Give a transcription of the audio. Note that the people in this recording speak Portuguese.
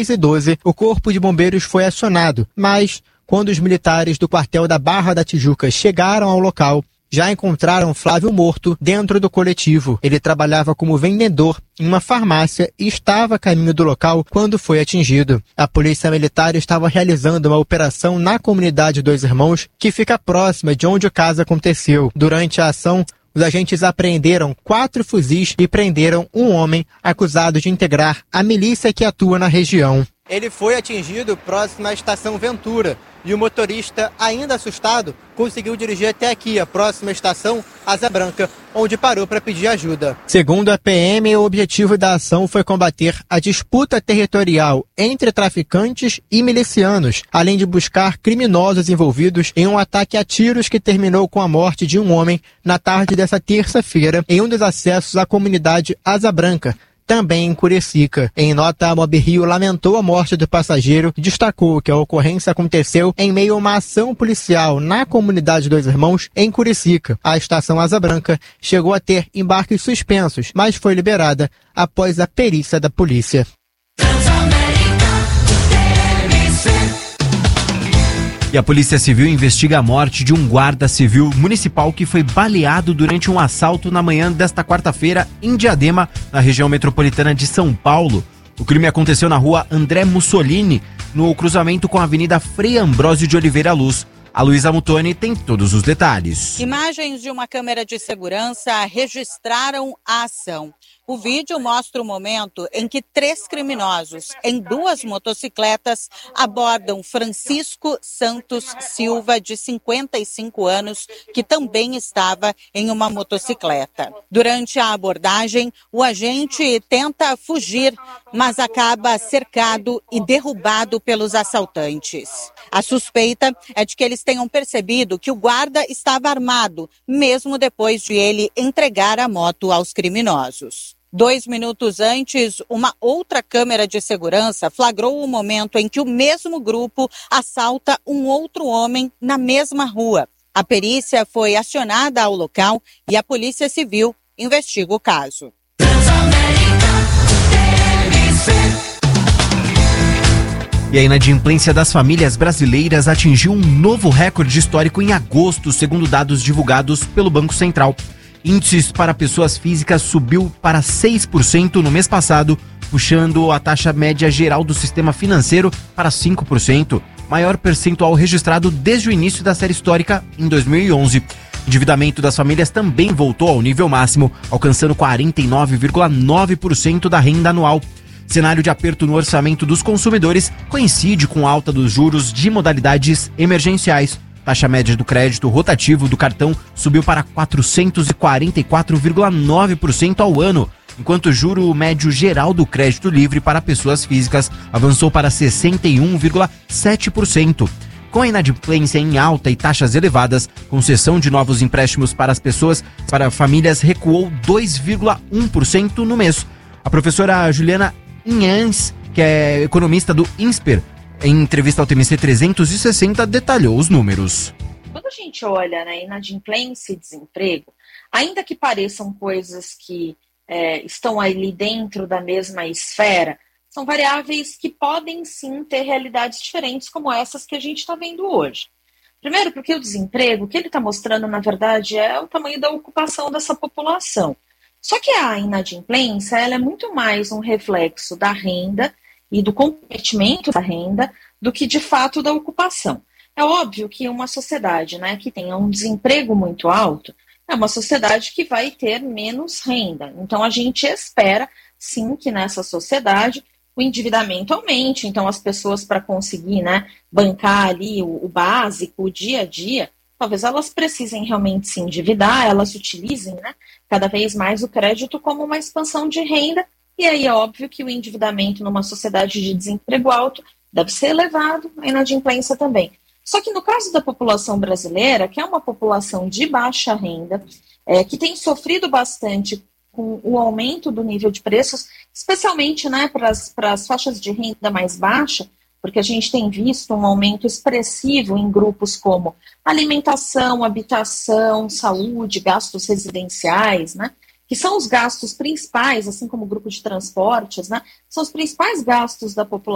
12, o Corpo de Bombeiros foi acionado, mas quando os militares do quartel da Barra da Tijuca chegaram ao local, já encontraram Flávio morto dentro do coletivo. Ele trabalhava como vendedor em uma farmácia e estava a caminho do local quando foi atingido. A polícia militar estava realizando uma operação na comunidade Dois Irmãos, que fica próxima de onde o caso aconteceu. Durante a ação, os agentes apreenderam 4 fuzis e prenderam um homem acusado de integrar a milícia que atua na região. Ele foi atingido próximo à estação Ventura e o motorista, ainda assustado, conseguiu dirigir até aqui, a próxima estação, Asa Branca, onde parou para pedir ajuda. Segundo a PM, o objetivo da ação foi combater a disputa territorial entre traficantes e milicianos, além de buscar criminosos envolvidos em um ataque a tiros que terminou com a morte de um homem na tarde dessa terça-feira em um dos acessos à comunidade Asa Branca, também em Curicica. Em nota, a Mob Rio lamentou a morte do passageiro e destacou que a ocorrência aconteceu em meio a uma ação policial na comunidade Dois Irmãos, em Curicica. A estação Asa Branca chegou a ter embarques suspensos, mas foi liberada após a perícia da polícia. E a Polícia Civil investiga a morte de um guarda civil municipal que foi baleado durante um assalto na manhã desta quarta-feira em Diadema, na região metropolitana de São Paulo. O crime aconteceu na rua André Mussolini, no cruzamento com a Avenida Frei Ambrósio de Oliveira Luz. A Luísa Mutoni tem todos os detalhes. Imagens de uma câmera de segurança registraram a ação. O vídeo mostra o momento em que 3 criminosos, em 2 motocicletas, abordam Francisco Santos Silva, de 55 anos, que também estava em uma motocicleta. Durante a abordagem, o agente tenta fugir, mas acaba cercado e derrubado pelos assaltantes. A suspeita é de que eles tenham percebido que o guarda estava armado, mesmo depois de ele entregar a moto aos criminosos. 2 minutos antes, uma outra câmera de segurança flagrou o momento em que o mesmo grupo assalta um outro homem na mesma rua. A perícia foi acionada ao local e a Polícia Civil investiga o caso. E a inadimplência das famílias brasileiras atingiu um novo recorde histórico em agosto, segundo dados divulgados pelo Banco Central. Índices para pessoas físicas subiu para 6% no mês passado, puxando a taxa média geral do sistema financeiro para 5%, maior percentual registrado desde o início da série histórica em 2011. O endividamento das famílias também voltou ao nível máximo, alcançando 49,9% da renda anual. Cenário de aperto no orçamento dos consumidores coincide com a alta dos juros de modalidades emergenciais. Taxa média do crédito rotativo do cartão subiu para 444,9% ao ano, enquanto o juro médio geral do crédito livre para pessoas físicas avançou para 61,7%. Com a inadimplência em alta e taxas elevadas, concessão de novos empréstimos para as pessoas, para famílias recuou 2,1% no mês. A professora Juliana Inhães, que é economista do INSPER, em entrevista ao TMC 360, detalhou os números. Quando a gente olha, né, inadimplência e desemprego, ainda que pareçam coisas que estão ali dentro da mesma esfera, são variáveis que podem sim ter realidades diferentes como essas que a gente está vendo hoje. Primeiro, porque o desemprego, o que ele está mostrando, na verdade, é o tamanho da ocupação dessa população. Só que a inadimplência, ela é muito mais um reflexo da renda e do comprometimento da renda do que, de fato, da ocupação. É óbvio que uma sociedade, né, que tenha um desemprego muito alto é uma sociedade que vai ter menos renda. Então, a gente espera, sim, que nessa sociedade o endividamento aumente. Então, as pessoas, para conseguir, né, bancar ali o básico, o dia a dia, talvez elas precisem realmente se endividar, elas utilizem, né, cada vez mais o crédito como uma expansão de renda. E aí é óbvio que o endividamento numa sociedade de desemprego alto deve ser elevado, a inadimplência também. Só que no caso da população brasileira, que é uma população de baixa renda, que tem sofrido bastante com o aumento do nível de preços, especialmente, né, para as faixas de renda mais baixa, porque a gente tem visto um aumento expressivo em grupos como alimentação, habitação, saúde, gastos residenciais, né? Que são os gastos principais, assim como o grupo de transportes, né? São os principais gastos da população.